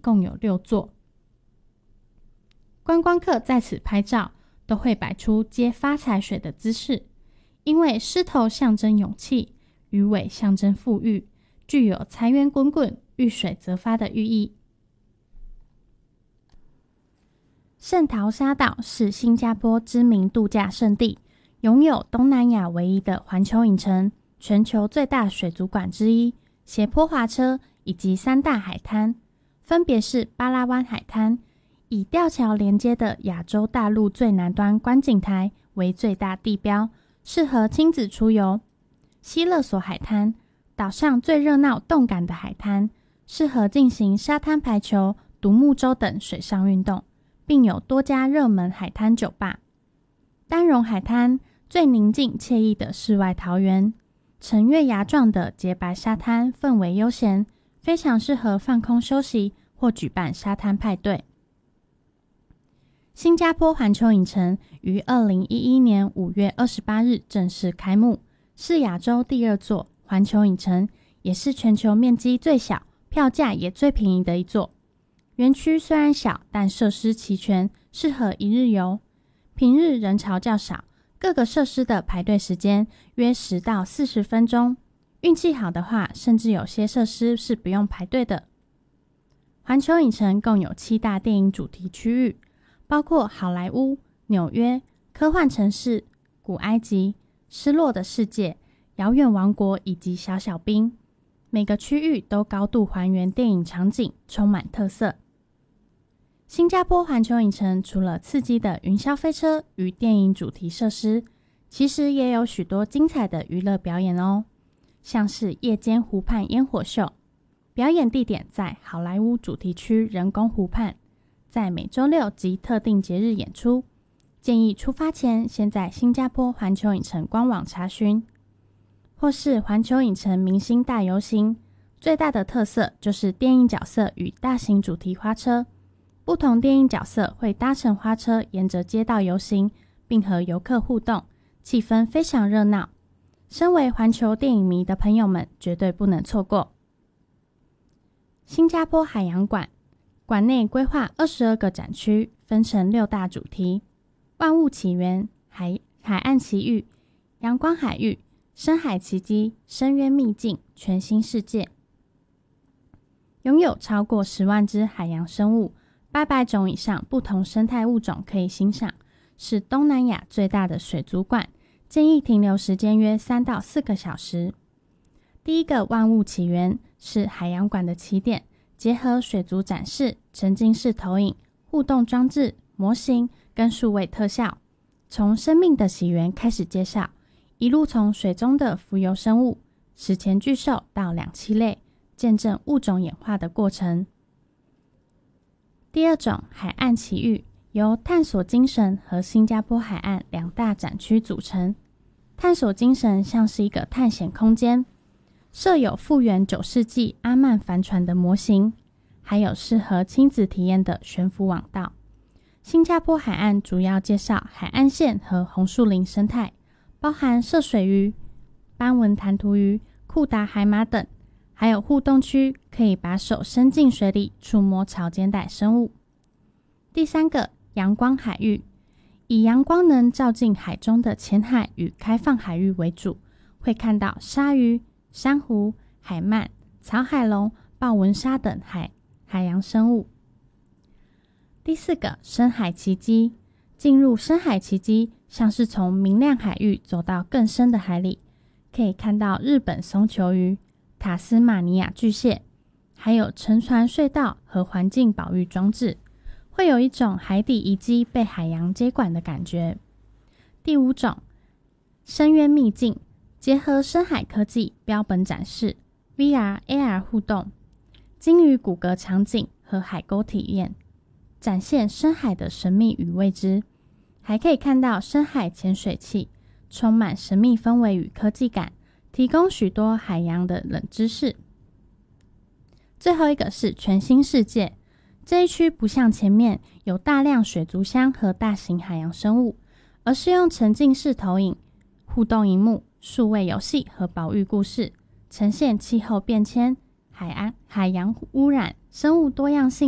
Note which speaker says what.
Speaker 1: 共有6座。观光客在此拍照都会摆出接发财水的姿势，因为狮头象征勇气，鱼尾象征富裕，具有财源滚滚、遇水则发的寓意。圣淘沙岛是新加坡知名度假胜地，拥有东南亚唯一的环球影城、全球最大水族馆之一、斜坡滑车以及3大海滩，分别是巴拉湾海滩，以吊桥连接的亚洲大陆最南端观景台为最大地标，适合亲子出游；西勒索海滩，岛上最热闹动感的海滩，适合进行沙滩排球、独木舟等水上运动，并有多家热门海滩酒吧。丹绒海滩，最宁静惬意的世外桃源，呈月牙状的洁白沙滩，氛围悠闲，非常适合放空休息或举办沙滩派对。新加坡环球影城于2011年5月28日正式开幕，是亚洲第2座环球影城，也是全球面积最小、票价也最便宜的一座。园区虽然小，但设施齐全，适合一日游。平日人潮较少，各个设施的排队时间约10到40分钟，运气好的话，甚至有些设施是不用排队的。环球影城共有7大电影主题区域，包括好莱坞、纽约、科幻城市、古埃及、失落的世界、遥远王国以及小小兵，每个区域都高度还原电影场景，充满特色。新加坡环球影城除了刺激的云霄飞车与电影主题设施，其实也有许多精彩的娱乐表演哦，像是夜间湖畔烟火秀，表演地点在好莱坞主题区人工湖畔，在每周6及特定节日演出，建议出发前先在新加坡环球影城官网查询。或是环球影城明星大游行，最大的特色就是电影角色与大型主题花车，不同电影角色会搭乘花车沿着街道游行，并和游客互动，气氛非常热闹。身为环球电影迷的朋友们绝对不能错过。新加坡海洋馆，馆内规划22个展区，分成6大主题：万物起源、海岸奇遇、阳光海域、深海奇迹、深渊秘境、全新世界。拥有超过10万只海洋生物，800种以上不同生态物种可以欣赏，是东南亚最大的水族馆，建议停留时间约3到4个小时。第一个万物起源是海洋馆的起点，结合水族展示、沉浸式投影、互动装置、模型跟数位特效，从生命的起源开始介绍，一路从水中的浮游生物、史前巨兽到两栖类，见证物种演化的过程。第二种海岸奇遇，由探索精神和新加坡海岸2大展区组成。探索精神像是一个探险空间，设有复原9世纪阿曼帆船的模型，还有适合亲子体验的悬浮网道。新加坡海岸主要介绍海岸线和红树林生态，包含涉水鱼、斑纹弹涂鱼、库达海马等，还有互动区，可以把手伸进水里触摸潮间带生物。第三个阳光海域，以阳光能照进海中的浅海与开放海域为主，会看到鲨鱼、珊瑚、海鳗、草海龙、豹纹鲨等海洋生物。第四个深海奇迹，进入深海奇迹像是从明亮海域走到更深的海里，可以看到日本松球鱼、塔斯马尼亚巨蟹，还有沉船隧道和环境保育装置，会有一种海底遗迹被海洋接管的感觉。第五种深渊秘境，结合深海科技标本展示、VR、AR 互动、鲸鱼骨骼场景和海沟体验，展现深海的神秘与未知，还可以看到深海潜水器，充满神秘氛围与科技感，提供许多海洋的冷知识。最后一个是全新世界，这一区不像前面有大量水族箱和大型海洋生物，而是用沉浸式投影、互动萤幕、数位游戏和保育故事，呈现气候变迁、海洋污染、生物多样性